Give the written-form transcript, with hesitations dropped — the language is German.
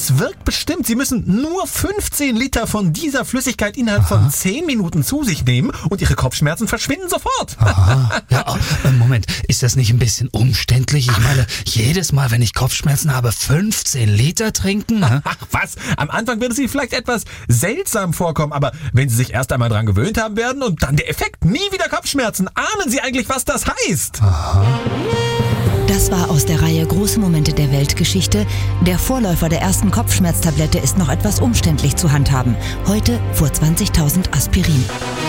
Es wirkt bestimmt. Sie müssen nur 15 Liter von dieser Flüssigkeit innerhalb von 10 Minuten zu sich nehmen und Ihre Kopfschmerzen verschwinden sofort. Aha. Ja, Moment, ist das nicht ein bisschen umständlich? Ich meine, jedes Mal, wenn ich Kopfschmerzen habe, 15 Liter trinken? Ach was, am Anfang wird es Ihnen vielleicht etwas seltsam vorkommen, aber wenn Sie sich erst einmal dran gewöhnt haben werden und dann der Effekt, nie wieder Kopfschmerzen, ahnen Sie eigentlich, was das heißt? Aha. Das war aus der Reihe Große Momente der Weltgeschichte. Der Vorläufer der ersten Kopfschmerztablette ist noch etwas umständlich zu handhaben. Heute vor 20.000 Aspirin.